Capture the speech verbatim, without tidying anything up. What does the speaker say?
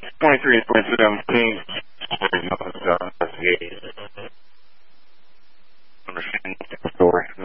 twenty-three and twenty seventeen. Investigating. Understand the story.